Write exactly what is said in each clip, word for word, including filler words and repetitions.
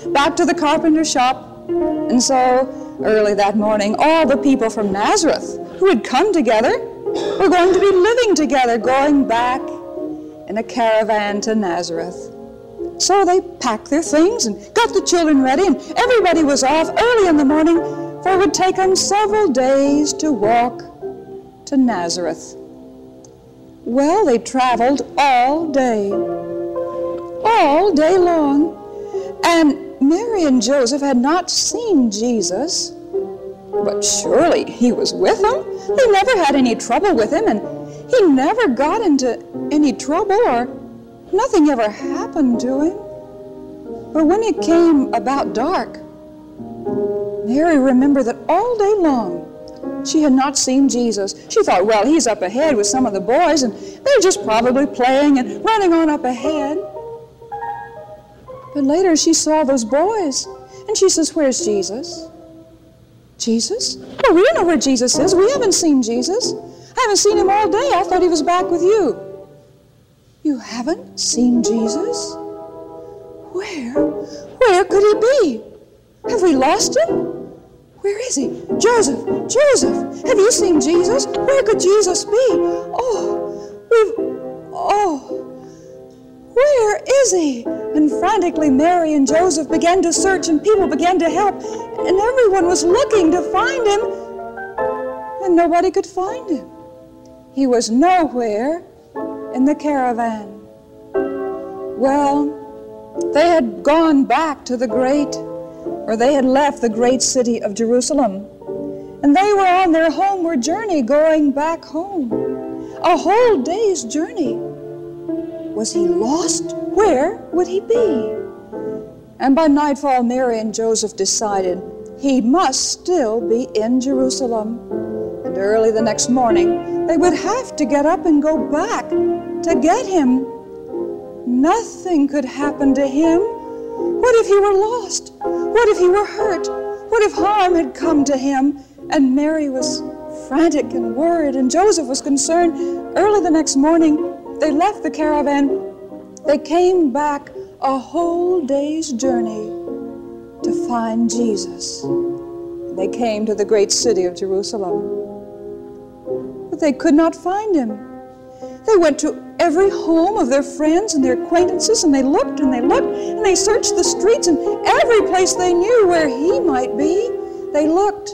back to the carpenter shop. And so, early that morning, all the people from Nazareth who had come together were going to be living together, going back in a caravan to Nazareth. So they packed their things and got the children ready, and everybody was off early in the morning, for it would take them several days to walk to Nazareth. Well, they traveled all day, all day long, and Mary and Joseph had not seen Jesus, but surely he was with them. They never had any trouble with him, and he never got into any trouble, or nothing ever happened to him. But when it came about dark, Mary remembered that all day long she had not seen Jesus. She thought, well, he's up ahead with some of the boys, and they're just probably playing and running on up ahead. But later she saw those boys, and she says, where's Jesus? Jesus? Well, we don't know where Jesus is. We haven't seen Jesus. I haven't seen him all day. I thought he was back with you. You haven't seen Jesus? Where? Where could he be? Have we lost him? Where is he? Joseph, Joseph, have you seen Jesus? Where could Jesus be? Oh, we've, oh, where is he? And frantically Mary and Joseph began to search, and people began to help, and everyone was looking to find him, and nobody could find him. He was nowhere in the caravan. Well, they had gone back to the great, or they had left the great city of Jerusalem, and they were on their homeward journey going back home. A whole day's journey. Was he lost? Where would he be? And by nightfall, Mary and Joseph decided he must still be in Jerusalem. And early the next morning, they would have to get up and go back to get him. Nothing could happen to him. What if he were lost? What if he were hurt? What if harm had come to him? And Mary was frantic and worried, and Joseph was concerned. Early the next morning, they left the caravan. They came back a whole day's journey to find Jesus. They came to the great city of Jerusalem, but they could not find him. They went to every home of their friends and their acquaintances, and they looked and they looked and they searched the streets, and every place they knew where he might be, they looked.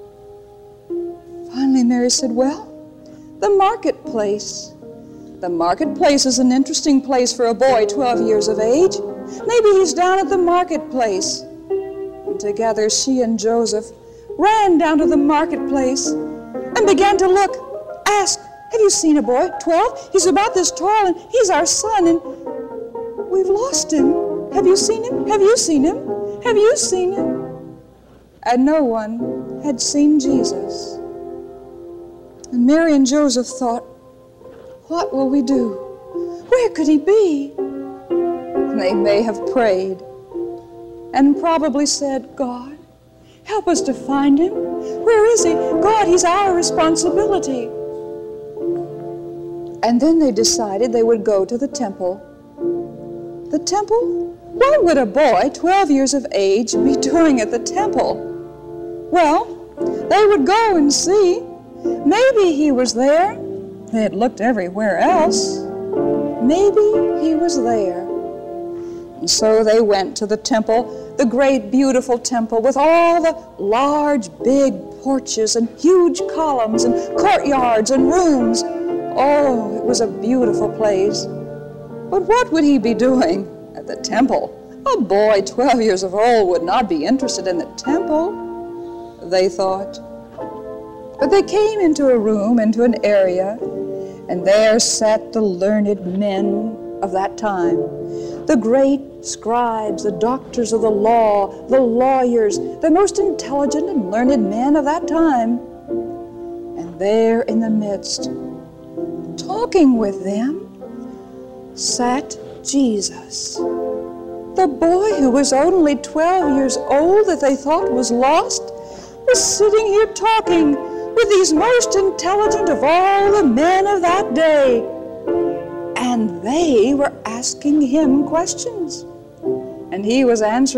Finally, Mary said, well, the marketplace. The marketplace is an interesting place for a boy twelve years of age. Maybe he's down at the marketplace. And together she and Joseph ran down to the marketplace and began to look, ask, have you seen a boy, twelve? He's about this tall, and he's our son, and we've lost him. Have you seen him? Have you seen him? Have you seen him? And no one had seen Jesus. And Mary and Joseph thought, what will we do? Where could he be? And they may have prayed and probably said, God, help us to find him. Where is he? God, he's our responsibility. And then they decided they would go to the temple. The temple? What would a boy twelve years of age be doing at the temple? Well, they would go and see. Maybe he was there. They had looked everywhere else. Maybe he was there. And so they went to the temple, the great, beautiful temple with all the large, big porches and huge columns and courtyards and rooms. Oh, it was a beautiful place. But what would he be doing at the temple? A boy twelve years of old would not be interested in the temple, they thought. But they came into a room, into an area, and there sat the learned men of that time, the great scribes, the doctors of the law, the lawyers, the most intelligent and learned men of that time. And there in the midst, talking with them, sat Jesus. The boy who was only twelve years old that they thought was lost was sitting here talking with these most intelligent of all the men of that day. And they were asking him questions, and he was answering